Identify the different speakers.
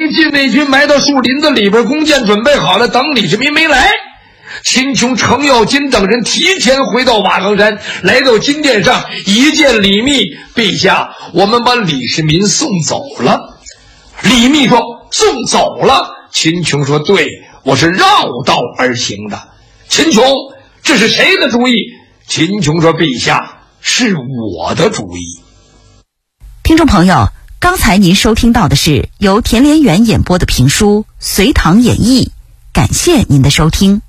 Speaker 1: 禁卫军埋到树林子里边，弓箭准备好了，等李世民没来。秦琼、程咬金等人提前回到瓦岗山，来到金殿上，一见李密，陛下，我们把李世民送走了。李密说：送走了？秦琼说：对，我是绕道而行的。秦琼，这是谁的主意？秦琼说：陛下，是我的主意。
Speaker 2: 听众朋友，刚才您收听到的是由田连元演播的评书《隋唐演义》，感谢您的收听。